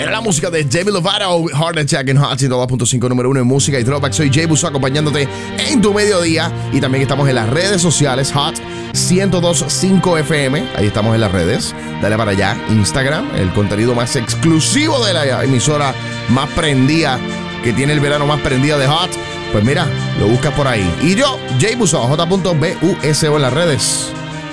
Era la música de Demi Lovato, Heart Attack en Hot 102.5, número 1 en música y throwback. Soy Jay Busso acompañándote en tu mediodía. Y también estamos en las redes sociales, Hot 102.5 FM. Ahí estamos en las redes. Dale para allá, Instagram, el contenido más exclusivo de la emisora más prendida, que tiene el verano más prendida de Hot. Pues mira, lo buscas por ahí. Y yo, Jay Busso, J.Buso en las redes.